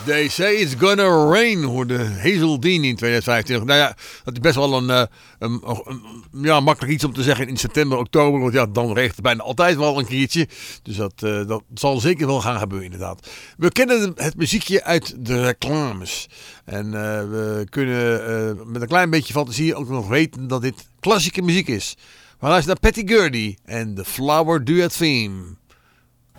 They say it's gonna rain, hoorde Hazeldine in 2025. Nou ja, dat is best wel een makkelijk iets om te zeggen in september, oktober. Want ja, dan regent het bijna altijd wel een keertje. Dus dat zal zeker wel gaan gebeuren inderdaad. We kennen het muziekje uit de reclames. En we kunnen met een klein beetje fantasie ook nog weten dat dit klassieke muziek is. We luisteren naar Patty Gurdy en The Flower Duet Theme.